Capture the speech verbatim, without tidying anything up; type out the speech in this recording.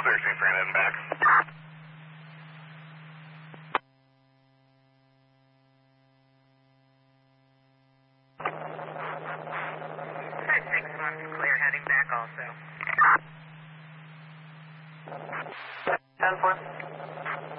clear Saint Fran heading back. six one, clear heading back also. ten four.